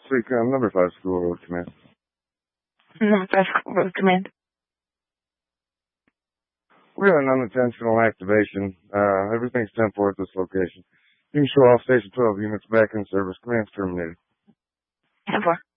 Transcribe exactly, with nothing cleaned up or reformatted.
Recon number five school road command. Number five school road command. We got an unintentional activation. Uh, everything's ten four at this location. You can show off station twelve units back in service. Command's terminated. ten four.